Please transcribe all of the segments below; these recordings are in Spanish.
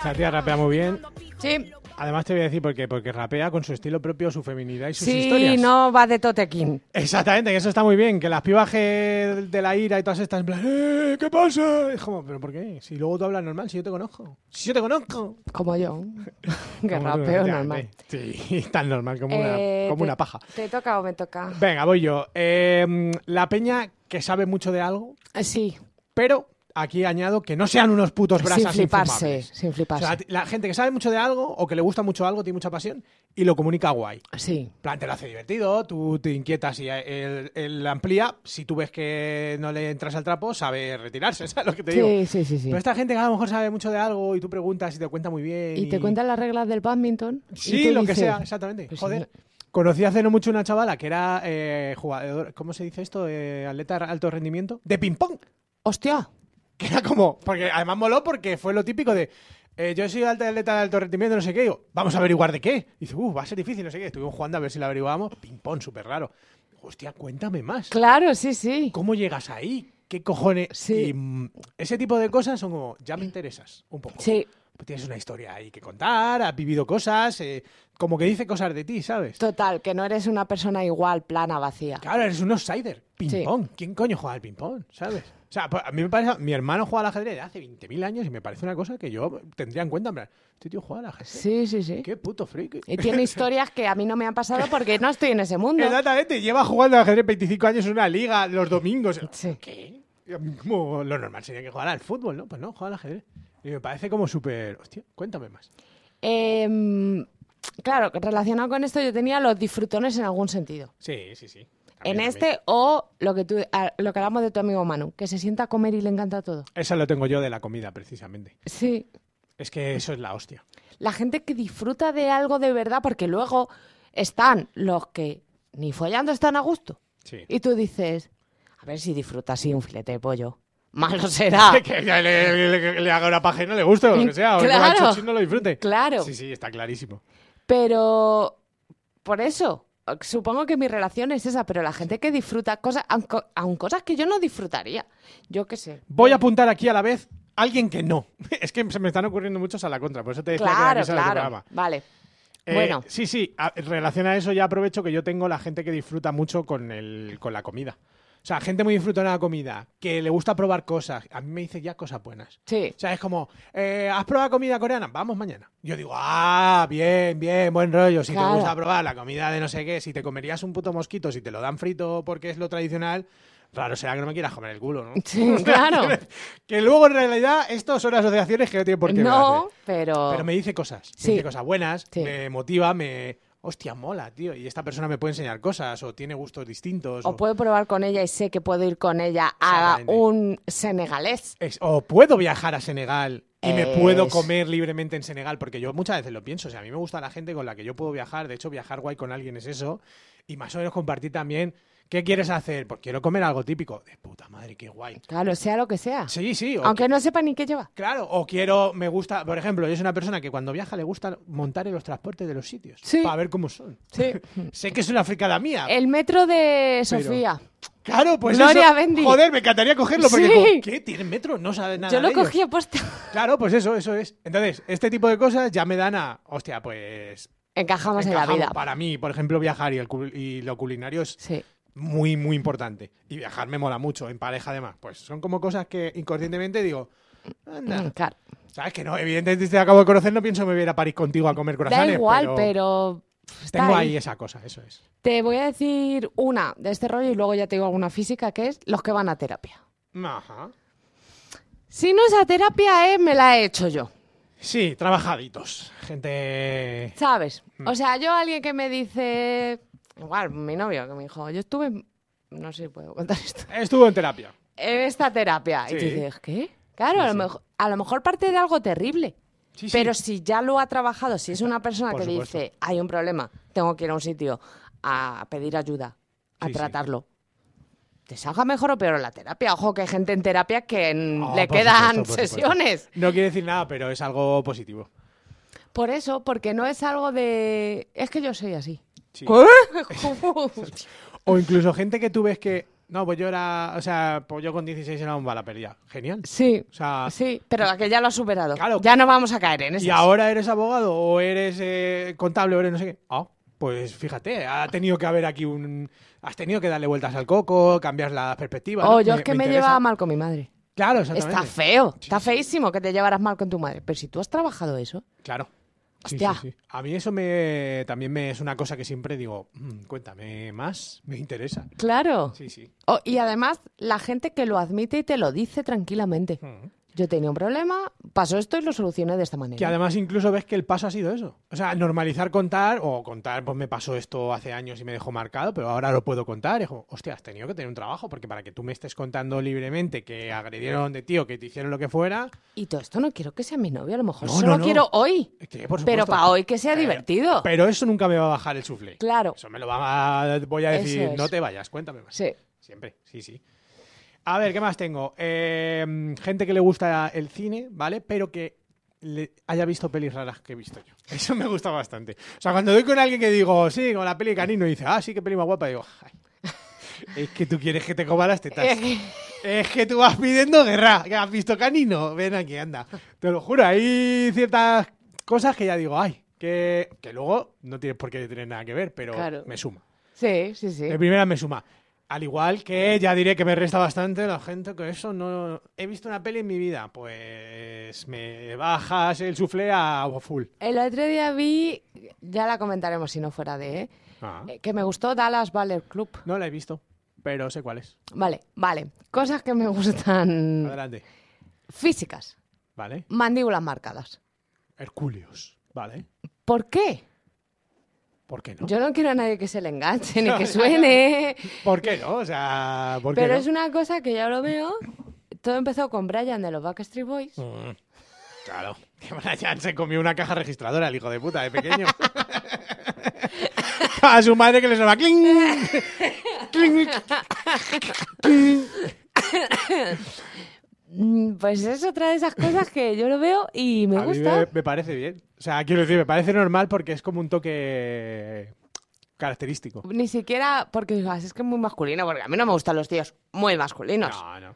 La tía rapea muy bien. Sí. Además te voy a decir por qué. Porque rapea con su estilo propio, su feminidad y sus historias. Sí, no va de totequín. Exactamente, que eso está muy bien. Que las pibas de la ira y todas estas, en plan, ¿qué pasa? Es como, ¿pero por qué? Si luego tú hablas normal, si yo te conozco. Si yo te conozco. Como yo. Que Como rapeo tú, normal. Sí, tan normal como, una paja. ¿Te toca o me toca? Venga, voy yo. La peña que sabe mucho de algo, Sí. pero aquí añado que no sean unos putos brasas Sin fliparse, infumables. sin fliparse. O sea, la gente que sabe mucho de algo o que le gusta mucho algo, tiene mucha pasión y lo comunica guay. Sí. En plan, te lo hace divertido, tú te inquietas y él amplía. Si tú ves que no le entras al trapo, sabe retirarse, ¿sabes lo que te digo? Sí. Pero esta gente que a lo mejor sabe mucho de algo y tú preguntas y te cuenta muy bien. Y te cuentan las reglas del badminton. Sí, y tú lo dices, que sea, exactamente. pues Joder. sí, Conocí hace no mucho una chavala que era jugador, ¿cómo se dice esto? Atleta de alto rendimiento, de ping-pong. ¡Hostia! Que era como, porque además moló porque fue lo típico de, yo soy atleta de alto rendimiento, no sé qué, digo, vamos a averiguar de qué. Y dice, va a ser difícil, no sé qué. Estuvimos jugando a ver si lo averiguábamos. Ping-pong, súper raro. Hostia, cuéntame más. Claro, sí. ¿Cómo llegas ahí? ¿Qué cojones? Sí. Y ese tipo de cosas son como, ya me interesas un poco. Sí, Pues tienes una historia ahí que contar, has vivido cosas, como que dice cosas de ti, ¿sabes? total, que no eres una persona igual, plana, vacía. Claro, eres un outsider. Ping-pong. ¿Quién coño juega al ping-pong? ¿Sabes? O sea, pues a mí me parece... Mi hermano juega al ajedrez de hace 20.000 años y me parece una cosa que yo tendría en cuenta. En plan, este tío juega al ajedrez. Sí. Qué puto friki. Y tiene historias que a mí no me han pasado porque no estoy en ese mundo. Exactamente. Lleva jugando al ajedrez 25 años en una liga los domingos. Sí. ¿Qué? Como lo normal sería que jugara al fútbol, ¿no? Pues no, juega al ajedrez. Y me parece como súper... Hostia, cuéntame más. Claro, relacionado con esto yo tenía los disfrutones en algún sentido. Sí. En También. este o lo que hablamos de tu amigo Manu, que se sienta a comer y le encanta todo. Eso lo tengo yo de la comida, precisamente. Sí. Es que eso es la hostia. La gente que disfruta de algo de verdad, porque luego están los que ni follando están a gusto. Sí. Y tú dices, a ver si disfruta así un filete de pollo. Malo será. Que le haga una paja y no le guste o lo que sea. O que Claro. el chochín no lo disfrute. Claro. Sí, está clarísimo. Pero por eso, supongo que mi relación es esa, pero la gente que disfruta cosas, aun cosas que yo no disfrutaría. Yo qué sé. Voy a apuntar aquí a la vez alguien que no. Es que se me están ocurriendo muchos a la contra, por eso te decía que la misa del programa. Vale. Bueno. Sí. En relación a eso ya aprovecho que yo tengo la gente que disfruta mucho con la comida. O sea, gente muy disfrutona de la comida, que le gusta probar cosas. A mí me dice ya cosas buenas. Sí. O sea, es como, ¿has probado comida coreana? Vamos mañana. Yo digo, bien, buen rollo. Si Claro. te gusta probar la comida de no sé qué, si te comerías un puto mosquito, si te lo dan frito porque es lo tradicional, raro será que no me quieras comer el culo, ¿no? Sí, claro. Que luego en realidad esto son asociaciones que no tienen por qué No, verse. pero... Pero me dice cosas. Sí. Me dice cosas buenas, Sí. me motiva, Hostia, mola, tío. Y esta persona me puede enseñar cosas o tiene gustos distintos. O puedo probar con ella y sé que puedo ir con ella a Exactamente. un senegalés. O puedo viajar a Senegal y me puedo Es- comer libremente en Senegal, porque yo muchas veces lo pienso. O sea, a mí me gusta la gente con la que yo puedo viajar. De hecho, viajar guay con alguien es eso. Y más o menos compartir también. ¿Qué quieres hacer? Pues quiero comer algo típico. De puta madre, qué guay. Claro, sea lo que sea. Sí. Aunque no sepa ni qué lleva. Claro, me gusta, por ejemplo, yo soy una persona que cuando viaja le gusta montar en los transportes de los sitios. Sí. Para ver cómo son. Sí. Sé que es una fricada mía. El metro de Pero- Sofía. Claro, pues Gloria eso. Bendy. Joder, me encantaría cogerlo porque Sí. como, ¿qué? ¿Tiene metro? No sabes nada Yo lo de ello. cogí a posta. Claro, pues eso es. Entonces, este tipo de cosas ya me dan a... Hostia, pues... Encajamos en la encajamos. vida. Para mí, por ejemplo, viajar y lo culinario es Sí. muy, muy importante. Y viajar me mola mucho, en pareja además. Pues son como cosas que inconscientemente digo... Anda. Claro. ¿Sabes? Que no, evidentemente te acabo de conocer, no pienso me voy a ir a París contigo a comer Da croissants. igual, pero... está Tengo ahí. ahí esa cosa, eso es. Te voy a decir una de este rollo y luego ya te digo alguna física, que es los que van a terapia. Ajá. Si no es a terapia, me la he hecho yo. Sí, trabajaditos. Gente... ¿Sabes? O sea, yo alguien que me dice... Igual, mi novio que me dijo, yo estuve... No sé si puedo contar esto. Estuvo en terapia. En esta terapia. Sí. Y tú dices, ¿qué? Claro, Sí, a, sí. a lo mejor parte de algo terrible. Sí, sí. Pero si ya lo ha trabajado, si es una persona Por que supuesto. dice, hay un problema, tengo que ir a un sitio a pedir ayuda, a Sí, sí. tratarlo. ¿Te salga mejor o peor la terapia? Ojo, que hay gente en terapia que Oh, le por quedan supuesto, por sesiones. supuesto. No quiere decir nada, pero es algo positivo. Por eso, porque no es algo de... Es que yo soy así. Sí. ¿Qué? O incluso gente que tú ves que No, pues yo era... O sea, pues yo con 16 era un bala perdida. Genial. Sí, O sea, sí, pero que ya lo has superado. Claro. Ya no vamos a caer en eso. ¿y ahora eres abogado o eres contable o eres no sé qué? Ah, pues fíjate, ha tenido que haber aquí un... Has tenido que darle vueltas al coco, cambiar la perspectiva. ¿no? Yo es que me interesa. llevaba mal con mi madre. Claro, exactamente. Está feo, está feísimo que te llevaras mal con tu madre. Pero si tú has trabajado eso, Claro. Sí, Hostia. sí, sí. A mí eso también me es una cosa que siempre digo, cuéntame más, me interesa. claro. Sí, sí. Y además, la gente que lo admite y te lo dice tranquilamente. Yo tenía un problema, pasó esto y lo solucioné de esta manera. Que además incluso ves que el paso ha sido eso. O sea, normalizar contar, o contar, pues me pasó esto hace años y me dejó marcado, pero ahora lo puedo contar. Y digo, hostia, has tenido que tener un trabajo, porque para que tú me estés contando libremente que agredieron de ti o que te hicieron lo que fuera, Y todo esto no quiero que sea mi novio, a lo mejor No, solo no, no. quiero hoy. que por Pero supuesto. para hoy que sea Pero- divertido. Pero eso nunca me va a bajar el suflé. Claro. Eso me lo voy a decir, Eso es. no te vayas, cuéntame más. Sí. Siempre, sí, sí. A ver, ¿qué más tengo? Gente que le gusta el cine, ¿vale? Pero que haya visto pelis raras que he visto yo. Eso me gusta bastante. O sea, cuando doy con alguien que digo, sí, con la peli Canino, y dice, sí, qué peli más guapa, digo, ay, es que tú quieres que te coma las tetas. Es que tú vas pidiendo guerra. ¿Que has visto Canino? Ven aquí, anda. Te lo juro, hay ciertas cosas que ya digo, ay, que luego no tienes por qué tener nada que ver, pero Claro. me suma. Sí, sí, sí. De primera me suma. Al igual que ya diré que me resta bastante la gente que eso no... He visto una peli en mi vida, pues me bajas el suflé a full. El otro día vi, ya la comentaremos si no fuera que me gustó Dallas Ballet Club. No la he visto, pero sé cuál es. Vale. Cosas que me gustan Adelante. físicas. Vale. Mandíbulas marcadas. Hercúleos. Vale. ¿Por qué? ¿Por qué no? Yo no quiero a nadie que se le enganche ni que suene. ¿Por qué no? O sea, ¿por qué Pero no? es una cosa que ya lo veo. Todo empezó con Brian de los Backstreet Boys. Claro. Que Brian se comió una caja registradora, el hijo de puta, de pequeño. A su madre que le sonaba cling, cling, cling. Pues es otra de esas cosas que yo lo veo y me A mí gusta. me parece bien. O sea, quiero decir, me parece normal porque es como un toque característico. Ni siquiera porque digas, es que es muy masculino, porque a mí no me gustan los tíos muy masculinos.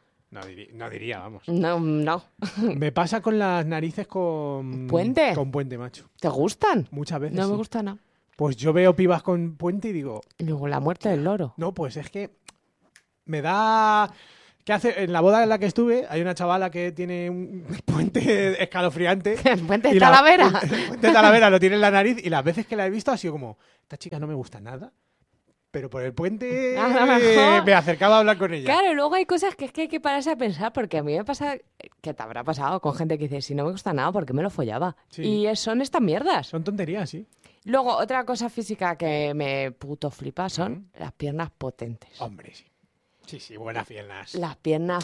No diría, vamos. No. Me pasa con las narices con ¿Puente? Con puente, macho. ¿Te gustan? Muchas veces. No me sí. gusta nada. Pues yo veo pibas con puente y digo, Y luego la muerte del loro. no, pues es que me da... ¿Qué hace? En la boda en la que estuve hay una chavala que tiene un puente escalofriante. El puente y de Talavera. El puente de Talavera lo tiene en la nariz y las veces que la he visto ha sido como, esta chica no me gusta nada, pero por el puente A lo mejor. me acercaba a hablar con ella. Claro, luego hay cosas que es que hay que pararse a pensar, porque a mí me pasa, que te habrá pasado con gente que dice, si no me gusta nada, ¿por qué me lo follaba? Sí. Y son estas mierdas. Son tonterías, sí. Luego, otra cosa física que me puto flipa son las piernas potentes. Hombre, sí. Sí, buenas piernas. Las piernas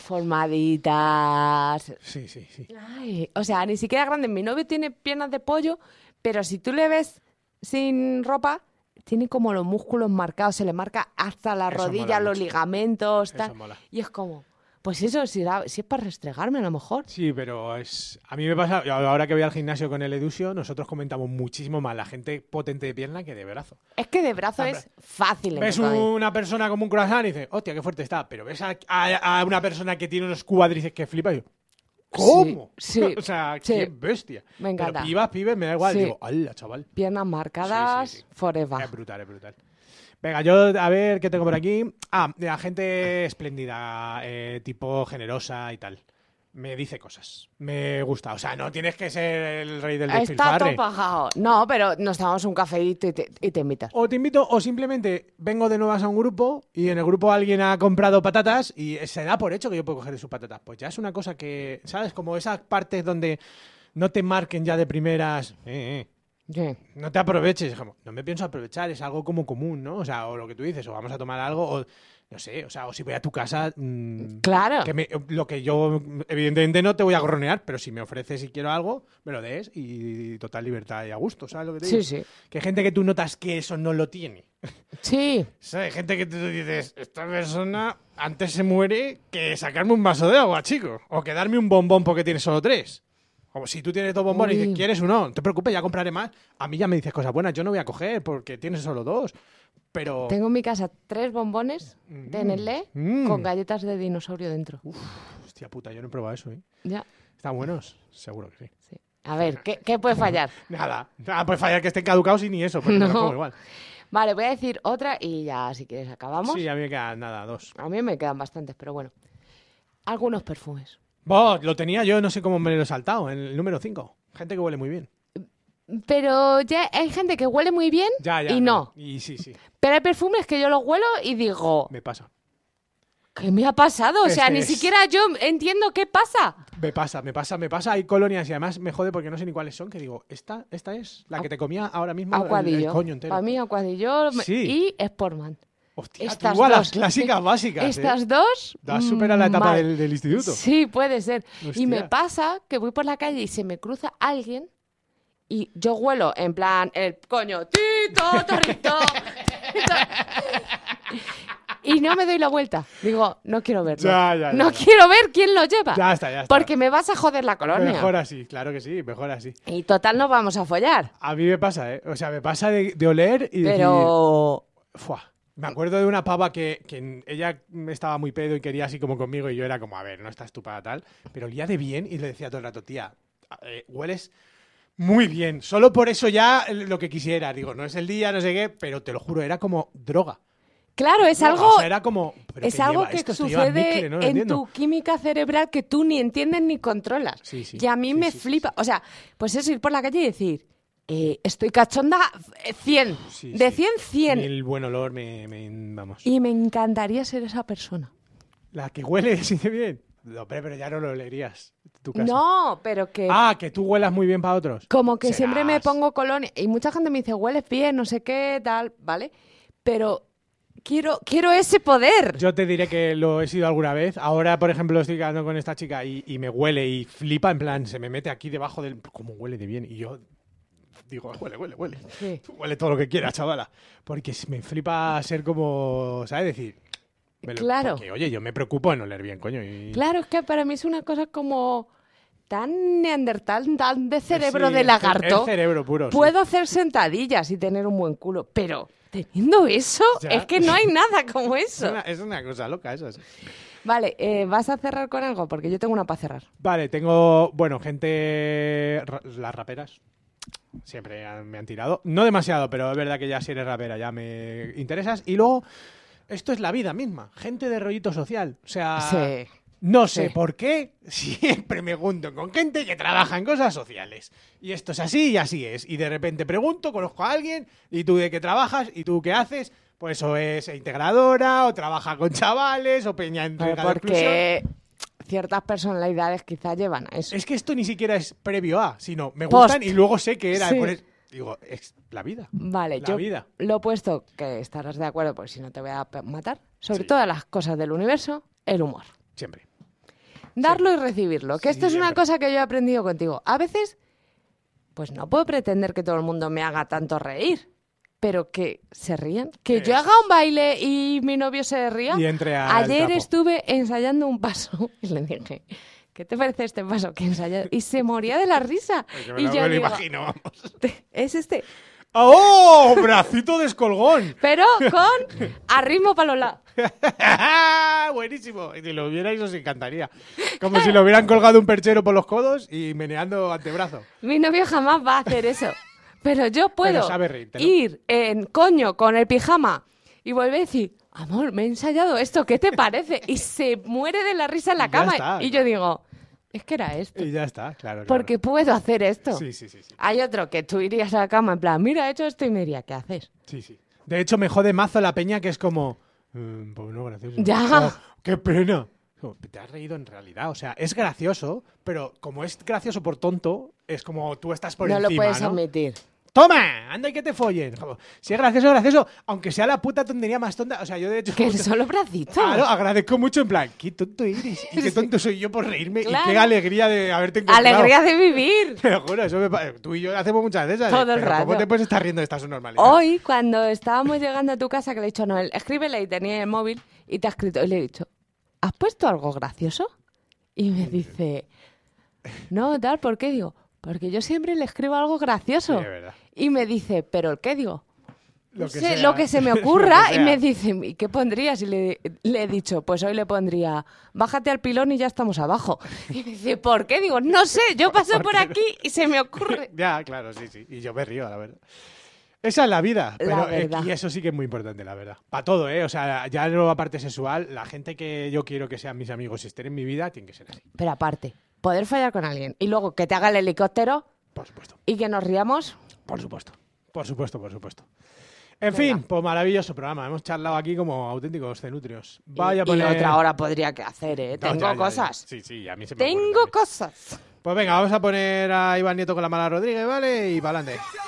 formaditas. Sí. Ay, o sea, ni siquiera grandes. Mi novio tiene piernas de pollo, pero si tú le ves sin ropa, tiene como los músculos marcados, se le marca hasta la Eso rodilla, mola los mucho. ligamentos, Eso tal. mola. Y es como, pues eso, si es para restregarme a lo mejor. Sí, pero a mí me pasa, ahora que voy al gimnasio con el Edusio, nosotros comentamos muchísimo más la gente potente de pierna que de brazo. Es que de brazo es fácil. Ves encontrar. una persona como un croissant y dices, hostia, qué fuerte está. Pero ves a una persona que tiene unos cuádriceps que flipa y yo, ¿cómo? Sí, o sea, sí. qué bestia. Me encanta. Pero pibes, me da igual. Sí. Digo, ¡hala, chaval! Piernas marcadas, Sí. forever. Es brutal, es brutal. Venga, yo a ver qué tengo por aquí. La gente espléndida, tipo generosa y tal. Me dice cosas. Me gusta. O sea, no tienes que ser el rey del Está despilfarre. todo pajado. No, pero nos tomamos un cafeíto y te invitas. O te invito, o simplemente vengo de nuevas a un grupo y en el grupo alguien ha comprado patatas y se da por hecho que yo puedo coger de sus patatas. Pues ya es una cosa que, ¿sabes? Como esas partes donde no te marquen ya de primeras. ¿Qué? No te aproveches. No me pienso aprovechar, es algo como común, ¿no? O sea, o lo que tú dices, o vamos a tomar algo, o no sé, o sea, o si voy a tu casa. Claro. Lo que yo, evidentemente, no te voy a gorronear, pero si me ofreces y quiero algo, me lo des y total libertad y a gusto, ¿sabes lo que te digo? Sí. Que hay gente que tú notas que eso no lo tiene. Sí. O sea, hay gente que tú dices, esta persona antes se muere que sacarme un vaso de agua, chico. O que darme un bombón porque tiene solo 3. Como si tú tienes 2 bombones y Uy. dices, ¿quieres uno? No te preocupes, ya compraré más. A mí ya me dices cosas buenas, yo no voy a coger porque tienes solo 2. Pero... Tengo en mi casa 3 bombones de Nestlé con galletas de dinosaurio dentro. Hostia puta, yo no he probado eso, ¿eh? Ya, ¿Están buenos? Seguro que sí. sí. A ver, ¿qué puede fallar? Nada puede fallar que estén caducados y ni eso, porque me lo No. como igual. Vale, voy a decir otra y ya, si quieres, acabamos. Sí, a mí me quedan nada, 2. A mí me quedan bastantes, pero bueno. Algunos perfumes. Lo tenía yo, no sé cómo me lo he saltado, en el número 5. Gente que huele muy bien. Pero ya hay gente que huele muy bien Ya, y no. Y sí, Pero hay perfumes que yo los huelo y digo, me pasa. ¿qué me ha pasado? O sea, Este ni es- siquiera yo entiendo qué pasa. Me pasa. Hay colonias y además me jode porque no sé ni cuáles son, que digo, esta es la que te comía ahora mismo el Acuadillo. coño entero. Para mí, Acuadillo Sí. y Sportman. Hostia, Estas tú a las dos. clásicas básicas, Estas dos. Das supera la etapa mal. del instituto. Sí, puede ser. Hostia. Y me pasa que voy por la calle y se me cruza alguien y yo huelo en plan el coño, Tito, Torito. Y no me doy la vuelta. Digo, no quiero verlo. Ya. No quiero ver quién lo lleva. Ya está. Porque me vas a joder la colonia. Mejor así, claro que sí, mejor así. Y total no vamos a follar. A mí me pasa, ¿eh? O sea, me pasa de oler y Pero... decir... "Fua". Me acuerdo de una pava que ella estaba muy pedo y quería así como conmigo y yo era como, a ver, no estás tú para tal. Pero olía de bien y le decía todo el rato, tía, hueles muy bien. Solo por eso ya lo que quisiera. Digo, no es el día, no sé qué, pero te lo juro, era como droga. Claro, es Droga, algo... o sea, era como... ¿pero Es qué algo lleva que esto? Esto lleva sucede níquel, no lo en entiendo. tu química cerebral que tú ni entiendes ni controlas. Sí. Y a mí Sí, me sí, flipa. O sea, pues es ir por la calle y decir, estoy cachonda 100. Sí, De sí. 100, Y 100. el buen olor vamos. Y me encantaría ser esa persona. La que huele así de bien. No, pero ya no lo olerías. Tu casa. No, pero que... Que tú huelas muy bien para otros. Como que Serás. siempre me pongo colonia. Y mucha gente me dice, hueles bien, no sé qué, tal, ¿vale? Pero quiero ese poder. Yo te diré que lo he sido alguna vez. Ahora, por ejemplo, estoy quedando con esta chica y me huele y flipa, en plan, se me mete aquí debajo del... ¿Cómo huele de bien? Y yo digo, huele. Sí. Huele todo lo que quieras, chavala. Porque me flipa ser como, ¿sabes? Decir... Claro. Porque, oye, yo me preocupo en oler bien, coño. Y... Claro, es que para mí es una cosa como tan neandertal, tan de cerebro Sí, de lagarto. El cerebro puro, sí. Puedo hacer sentadillas y tener un buen culo, pero teniendo eso, Ya. es que no hay nada como eso. Es una cosa loca, eso es. Vale, ¿vas a cerrar con algo? Porque yo tengo una para cerrar. Vale, tengo, las raperas. Siempre me han tirado. No demasiado, pero es verdad que ya si eres rapera ya me interesas. Y luego, esto es la vida misma. Gente de rollito social. O sea, Sí. no sé Sí. por qué siempre me junto con gente que trabaja en cosas sociales. Y esto es así y así es. Y de repente pregunto, conozco a alguien, ¿y tú de qué trabajas? ¿Y tú qué haces? Pues o es integradora, o trabaja con chavales, o peña en Vale, riesgo de exclusión. porque ciertas personalidades quizás llevan a eso. Es que esto ni siquiera es previo a, sino me Post. gustan y luego sé que era. Sí. Digo, es la vida. Vale, La yo vida. lo he puesto, que estarás de acuerdo, porque si no te voy a matar. Sobre Sí. todas las cosas del universo, el humor. Siempre. Darlo y recibirlo. Que esto es una Siempre. cosa que yo he aprendido contigo. A veces, pues no puedo pretender que todo el mundo me haga tanto reír, pero que se rían. Que yo haga un baile y mi novio se ría. Y entre al Ayer trapo. estuve ensayando un paso y le dije, ¿qué te parece este paso que he ensayado? Y se moría de la risa. Me Y lo, yo me lo digo, imagino, vamos. es este. ¡Oh! ¡Bracito de escolgón! Pero con a ritmo para los lados. Buenísimo. Y si lo vierais os encantaría. Como si lo hubieran colgado un perchero por los codos y meneando antebrazo. Mi novio jamás va a hacer eso. Pero yo puedo sabe reírte, ¿no? ir en coño con el pijama y volver a decir, amor, me he ensayado esto, ¿qué te parece? Y se muere de la risa en la Ya cama. está, Y yo digo, es que era esto. Y ya está, claro. Porque puedo hacer esto. Sí, sí, sí. Hay otro que tú irías a la cama en plan, mira, he hecho esto y me diría, ¿qué haces? Sí, sí. De hecho, me jode mazo la peña que es como... pues no, gracioso. Ya. Oh, ¡qué pena! Como, te has reído en realidad. O sea, es gracioso, pero como es gracioso por tonto, es como tú estás por No encima, lo puedes ¿no? admitir. ¡Toma! ¡Anda y que te follen! Como, si es gracioso, gracioso. Aunque sea la puta tontería más tonta. O sea, yo de hecho... Que son los bracitos. Claro, agradezco mucho en plan, qué tonto eres y qué tonto soy yo por reírme Claro. y qué alegría de haberte encontrado. Alegría de vivir. Te lo juro, eso tú y yo hacemos muchas de esas. Todo el pero ¿cómo rato. te puedes estar riendo de estas normalidades? Hoy, cuando estábamos llegando a tu casa, que le he dicho a Noel, escríbele y tenía el móvil y te ha escrito. Y le he dicho, ¿has puesto algo gracioso? Y me dice, no, tal, ¿por qué? Digo, porque yo siempre le escribo algo gracioso. Sí, es verdad. Y me dice, ¿pero el qué? Digo, Lo no que sé, sea. lo que se me Lo ocurra. que Y me sea. dice, ¿y qué pondrías? Y le he dicho, pues hoy le pondría, bájate al pilón y ya estamos abajo. Y me dice, ¿por qué? Digo, no sé, yo paso por aquí y se me ocurre. Ya, claro, sí. Y yo me río, la verdad. Esa es la vida. Pero, verdad. y eso sí que es muy importante, la verdad. Para todo, ¿eh? O sea, ya no la parte sexual, la gente que yo quiero que sean mis amigos y estén en mi vida, tiene que ser así. Pero aparte, poder fallar con alguien y luego que te haga el helicóptero Por supuesto. y que nos riamos. Por supuesto. En fin, pues maravilloso programa. Hemos charlado aquí como auténticos cenutrios. Vaya a Y poner... otra hora podría que hacer, ¿eh? No, Tengo ya. cosas. Sí, a mí se me ocurre Tengo también. cosas. Pues venga, vamos a poner a Iván Nieto con la Mala Rodríguez, ¿vale? Y para adelante.